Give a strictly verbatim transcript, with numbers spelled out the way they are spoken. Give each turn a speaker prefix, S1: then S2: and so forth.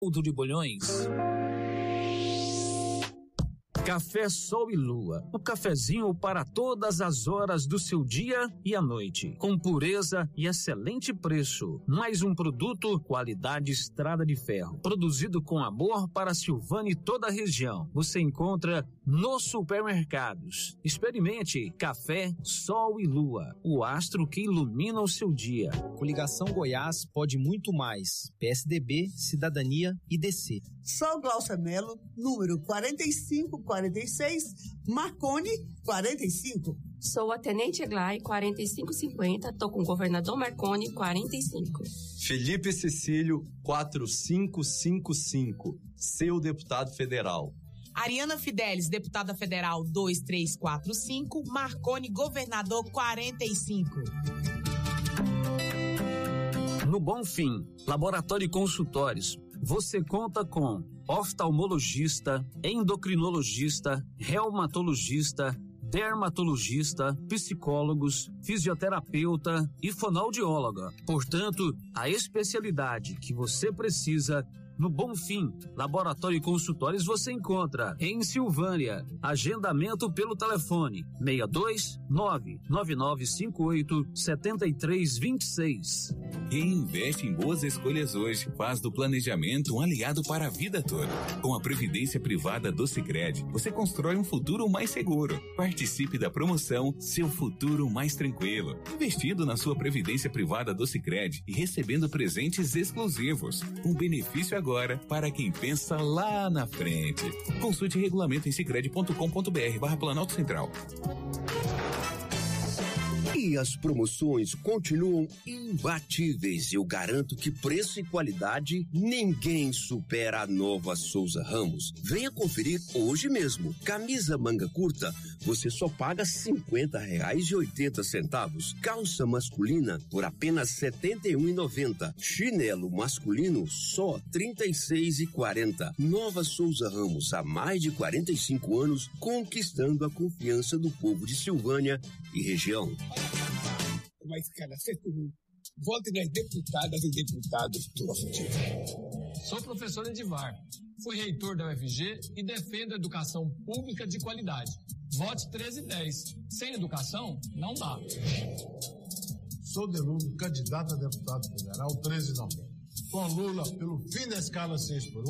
S1: Caldo de Bolhões. Café Sol e Lua, o cafezinho para todas as horas do seu dia e à noite, com pureza e excelente preço. Mais um produto qualidade Estrada de Ferro, produzido com amor para Silvânia e toda a região. Você encontra nos supermercados. Experimente Café Sol e Lua, o astro que ilumina o seu dia.
S2: Coligação Goiás pode muito mais. P S D B, Cidadania e D C.
S3: Sou Glaucia Melo, número quarenta e cinco quarenta e seis, Marconi quarenta e cinco.
S4: Sou a Tenente Eglai quarenta e cinco cinquenta, tô com o governador Marconi quarenta e cinco.
S5: Felipe Cecílio quatro cinco cinco cinco, seu deputado federal.
S6: Ariana Fidelis, deputada federal dois três quatro cinco, Marconi governador quarenta e cinco.
S1: No Bonfim, Laboratório e Consultórios, você conta com oftalmologista, endocrinologista, reumatologista, dermatologista, psicólogos, fisioterapeuta e fonoaudióloga. Portanto, a especialidade que você precisa no Bonfim, Laboratório e Consultórios você encontra em Silvânia. Agendamento pelo telefone seis dois nove nove nove cinco oito sete três dois seis.
S7: Quem investe em boas escolhas hoje faz do planejamento um aliado para a vida toda. Com a Previdência Privada do Sicredi, você constrói um futuro mais seguro. Participe da promoção Seu Futuro Mais Tranquilo. Investindo na sua Previdência Privada do Sicredi e recebendo presentes exclusivos. Um benefício agora para quem pensa lá na frente. Consulte regulamento em sicredi ponto com ponto br barra Planalto Central.
S8: E as promoções continuam imbatíveis. Eu garanto que preço e qualidade ninguém supera a Nova Souza Ramos. Venha conferir hoje mesmo. Camisa manga curta, você só paga cinquenta reais e oitenta centavos. Calça masculina por apenas setenta e um reais e noventa centavos. Chinelo masculino só trinta e seis reais e quarenta centavos. Nova Souza Ramos, há mais de quarenta e cinco anos, conquistando a confiança do povo de Silvânia e região.
S9: Mas, cara, votem nas deputadas e deputados todos.
S10: Sou professor Edivar, fui reitor da U F G e defendo a educação pública de qualidade. Vote treze e dez. Sem educação, não dá.
S11: Sou Deludo, candidato a deputado federal treze e noventa. Com Lula, pelo fim da escala seis por um.